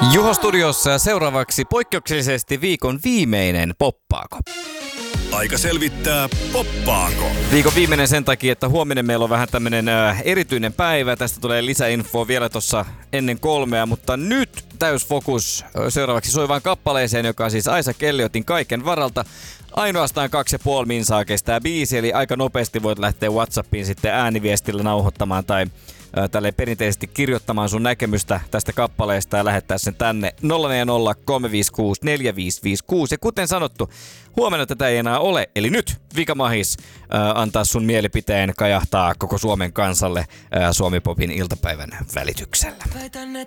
Juho studiossa ja seuraavaksi poikkeuksellisesti viikon viimeinen poppaako. Aika selvittää, poppaako. Viikon viimeinen sen takia, että huominen meillä on vähän tämmönen erityinen päivä. Tästä tulee lisäinfoa vielä tuossa ennen 3, mutta nyt täysfokus seuraavaksi soivaan kappaleeseen, joka on siis Aisa Kelliotin Kaiken varalta. Ainoastaan 2,5 minsaa kestää biisi, eli aika nopeasti voit lähteä WhatsAppiin sitten ääniviestillä nauhoittamaan tai tälleen perinteisesti kirjoittamaan sun näkemystä tästä kappaleesta ja lähettää sen tänne 040 356 4556. Ja kuten sanottu, huomenna tätä ei enää ole, eli nyt vikamahis antaa sun mielipiteen kajahtaa koko Suomen kansalle Suomi Popin iltapäivän välityksellä.